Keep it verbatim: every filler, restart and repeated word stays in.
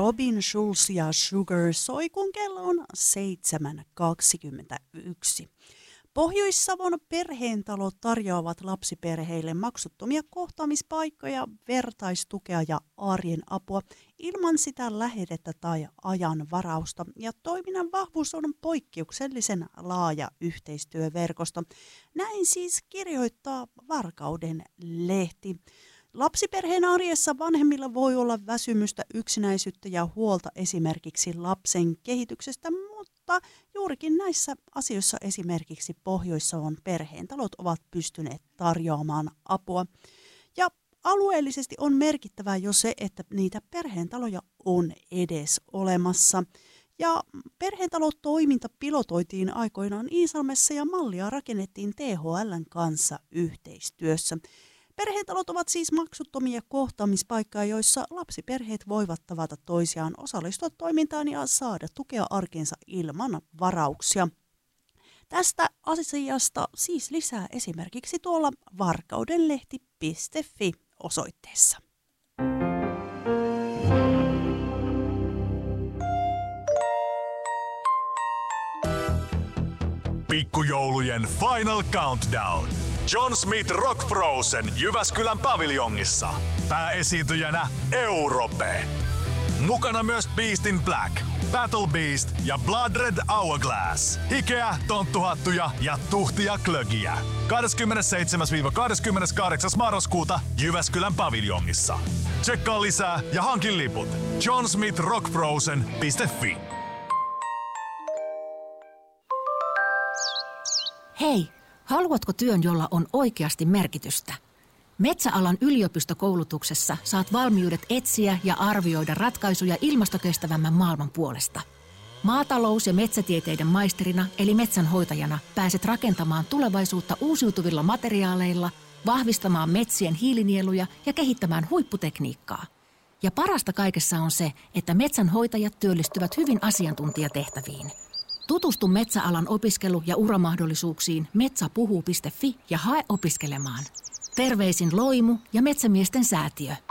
Robin Schulz ja Sugar soi, kun kello on seitsemän kaksikymmentäyksi. Pohjois-Savon perheentalot tarjoavat lapsiperheille maksuttomia kohtaamispaikkoja, vertaistukea ja arjen apua ilman sitä lähetettä tai ajan varausta. Ja toiminnan vahvuus on poikkeuksellisen laaja yhteistyöverkosto. Näin siis kirjoittaa Varkauden lehti. Lapsiperheen arjessa vanhemmilla voi olla väsymystä, yksinäisyyttä ja huolta esimerkiksi lapsen kehityksestä, mutta juurikin näissä asioissa esimerkiksi Pohjois-Savon perheentalot ovat pystyneet tarjoamaan apua. Ja alueellisesti on merkittävää jo se, että niitä perheentaloja on edes olemassa. Ja perheentalotoiminta pilotoitiin aikoinaan Iisalmessa ja mallia rakennettiin T H L:n kanssa yhteistyössä. Perheentalot ovat siis maksuttomia kohtaamispaikkoja, joissa lapsiperheet voivat tavata toisiaan, osallistua toimintaan ja saada tukea arkeensa ilman varauksia. Tästä asiasta siis lisää esimerkiksi tuolla varkaudenlehti piste fi osoitteessa. Pikkujoulujen Final Countdown. John Smith Rock Frozen Jyväskylän paviljongissa. Pääesiintyjänä Europe. Mukana myös Beast in Black, Battle Beast ja Blood Red Hourglass. Hikeä, tonttuhattuja ja tuhtia klögiä. kahdeskymmenesseitsemäs kahdeskymmeneskahdeksas marraskuuta Jyväskylän paviljongissa. Tsekkaa lisää ja hankin liput john smith rock frozen piste fi. Hei, haluatko työn, jolla on oikeasti merkitystä? Metsäalan yliopistokoulutuksessa saat valmiudet etsiä ja arvioida ratkaisuja ilmastokestävämmän maailman puolesta. Maatalous- ja metsätieteiden maisterina eli metsänhoitajana pääset rakentamaan tulevaisuutta uusiutuvilla materiaaleilla, vahvistamaan metsien hiilinieluja ja kehittämään huipputekniikkaa. Ja parasta kaikessa on se, että metsänhoitajat työllistyvät hyvin asiantuntijatehtäviin. Tutustu metsäalan opiskelu- ja uramahdollisuuksiin metsäpuhuu piste fi ja hae opiskelemaan. Terveisin Loimu ja Metsämiesten säätiö.